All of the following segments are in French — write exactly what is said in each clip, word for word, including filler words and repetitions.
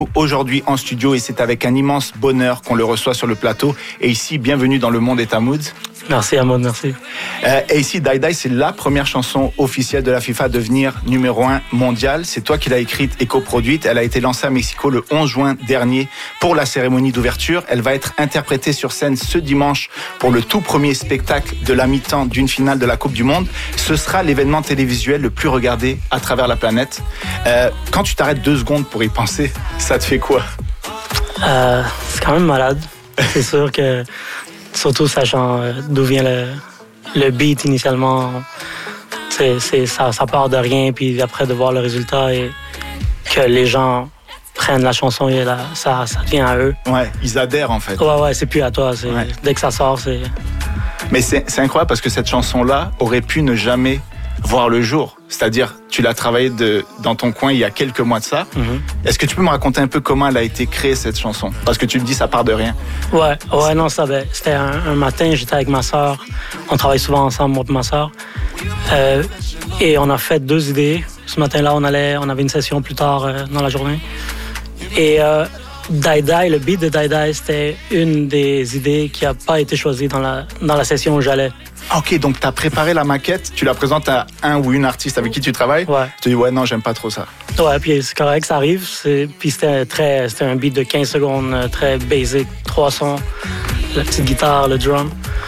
Aujourd'hui en studio et c'est avec un immense bonheur qu'on le reçoit sur le plateau. Et ici, bienvenue dans Le Monde est à Mood. Merci Ahmad, merci. Euh, et ici, Die Die, c'est la première chanson officielle de la FIFA à devenir numéro un mondial. C'est toi qui l'as écrite et coproduite. Elle a été lancée à Mexico le onze juin dernier pour la cérémonie d'ouverture. Elle va être interprétée sur scène ce dimanche pour le tout premier spectacle de la mi-temps d'une finale de la Coupe du Monde. Ce sera l'événement télévisuel le plus regardé à travers la planète. Euh, quand tu t'arrêtes deux secondes pour y penser, ça te fait quoi? Euh, c'est quand même malade. C'est sûr que, surtout sachant euh, d'où vient le, le beat initialement, c'est, c'est, ça, ça part de rien, puis après de voir le résultat et que les gens prennent la chanson et la, ça, ça devient à eux. Ouais, ils adhèrent en fait. Ouais, ouais, c'est plus à toi. C'est, ouais. Dès que ça sort, c'est... Mais c'est, c'est incroyable parce que cette chanson-là aurait pu ne jamais voir le jour. C'est-à-dire, tu l'as travaillée de, dans ton coin il y a quelques mois de ça. Mm-hmm. Est-ce que tu peux me raconter un peu comment elle a été créée, cette chanson? Parce que tu le dis, ça part de rien. Ouais, ouais, non, ça, ben, c'était un, un matin, j'étais avec ma sœur. On travaille souvent ensemble, moi et ma sœur. Euh, et on a fait deux idées. Ce matin-là, on allait, on avait une session plus tard euh, dans la journée. Et euh, Die Die, le beat de Die Die, c'était une des idées qui n'a pas été choisie dans la, dans la session où j'allais. Ok, donc tu as préparé la maquette, tu la présentes à un ou une artiste avec qui tu travailles. Ouais. Tu dis, ouais, non, j'aime pas trop ça. Ouais, puis c'est correct, ça arrive. C'est, puis c'était, très, c'était un beat de quinze secondes, très basic, trois sons, la petite guitare, le drum.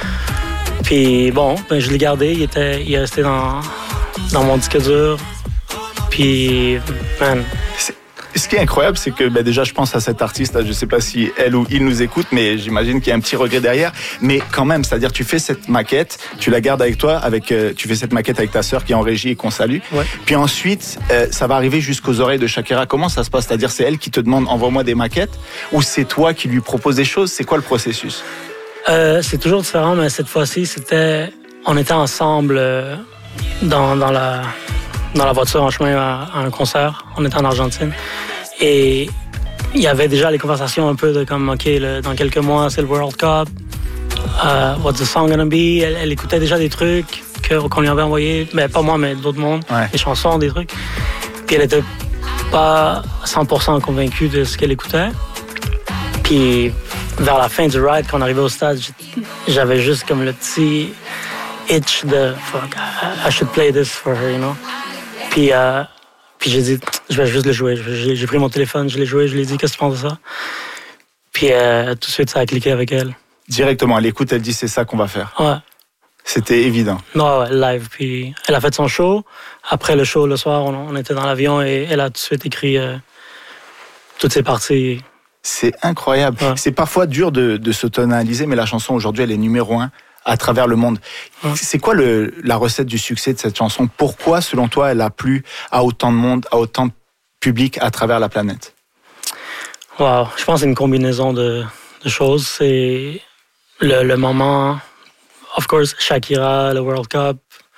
Puis bon, ben, je l'ai gardé, il, était, il est resté dans, dans mon disque dur. Puis, man... C'est... Ce qui est incroyable, c'est que ben déjà, je pense à cet artiste, je ne sais pas si elle ou il nous écoute, mais j'imagine qu'il y a un petit regret derrière. Mais quand même, c'est-à-dire, tu fais cette maquette, tu la gardes avec toi, avec, euh, tu fais cette maquette avec ta sœur qui est en régie et qu'on salue. Ouais. Puis ensuite, euh, ça va arriver jusqu'aux oreilles de Shakira. Comment ça se passe? C'est-à-dire, c'est elle qui te demande, envoie-moi des maquettes, ou c'est toi qui lui proposes des choses? C'est quoi le processus? euh, C'est toujours différent, mais cette fois-ci, c'était, on était ensemble euh, dans, dans la... dans la voiture en chemin à, à un concert. On était en Argentine. Et il y avait déjà les conversations un peu de comme, OK, le, dans quelques mois, c'est le World Cup. Uh, what's the song gonna be? Elle, elle écoutait déjà des trucs que, qu'on lui avait envoyés. Mais pas moi, mais d'autres mondes. Ouais. Des chansons, des trucs. Puis elle était pas cent pour cent convaincue de ce qu'elle écoutait. Puis vers la fin du ride, quand on arrivait au stade, j'avais juste comme le petit itch de fuck, I, I should play this for her, you know? Puis, euh, puis j'ai dit, je vais juste le jouer. J'ai, j'ai pris mon téléphone, je l'ai joué, je lui ai dit, qu'est-ce que tu penses de ça? Puis euh, tout de suite, ça a cliqué avec elle. Directement, elle écoute, elle dit, c'est ça qu'on va faire. Ouais. C'était évident. Non, ouais, live. Puis elle a fait son show. Après le show, le soir, on, on était dans l'avion et elle a tout de suite écrit euh, toutes ses parties. C'est incroyable. Ouais. C'est parfois dur de, de s'auto-analyser, mais la chanson, aujourd'hui, elle est numéro un à travers le monde. Ouais. C'est quoi le, la recette du succès de cette chanson? Pourquoi, selon toi, elle a plu à autant de monde, à autant de public à travers la planète? Wow, je pense que c'est une combinaison de, de choses. C'est le, le moment, of course, Shakira, le World Cup,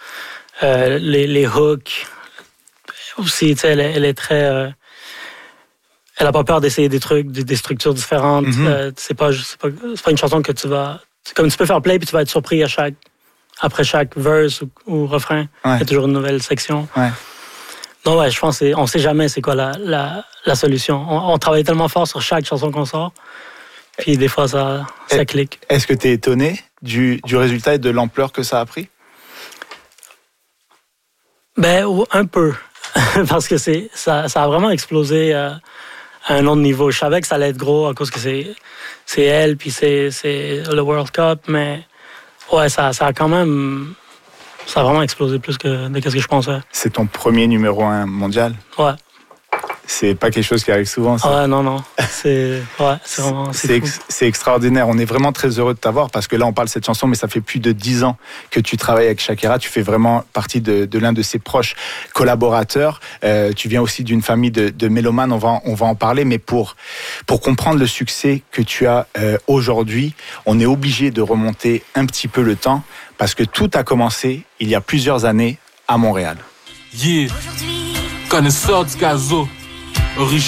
euh, les, les hooks. Aussi, tu sais, elle, elle est très... Euh, elle a pas peur d'essayer des trucs, des, des structures différentes. Mm-hmm. Euh, c'est pas, c'est pas, c'est pas une chanson que tu vas... Comme tu peux faire play puis tu vas être surpris à chaque, après chaque verse ou, ou refrain. Ouais. Il y a toujours une nouvelle section. Ouais. Donc ouais, je pense qu'on ne sait jamais c'est quoi la, la, la solution. On, on travaille tellement fort sur chaque chanson qu'on sort. Puis des fois, ça, ça est, clique. Est-ce que tu es étonné du, du résultat et de l'ampleur que ça a pris? Ben, un peu. Parce que c'est, ça, ça a vraiment explosé... Euh, à un autre niveau. Je savais que ça allait être gros à cause que c'est, c'est elle, puis c'est, c'est le World Cup, mais ouais, ça, ça a quand même... Ça a vraiment explosé plus que de ce que je pensais. C'est ton premier numéro un mondial? Ouais. C'est pas quelque chose qui arrive souvent, ça? Ouais, non, non. C'est, ouais, c'est vraiment... C'est, c'est, ex- c'est extraordinaire. On est vraiment très heureux de t'avoir parce que là, on parle de cette chanson, mais ça fait plus de dix ans que tu travailles avec Shakira. Tu fais vraiment partie de, de l'un de ses proches collaborateurs. Euh, tu viens aussi d'une famille de, de mélomanes. On va, on va en parler, mais pour, pour comprendre le succès que tu as euh, aujourd'hui, on est obligé de remonter un petit peu le temps parce que tout a commencé il y a plusieurs années à Montréal. Yeah, connaisseur du gazo. Origine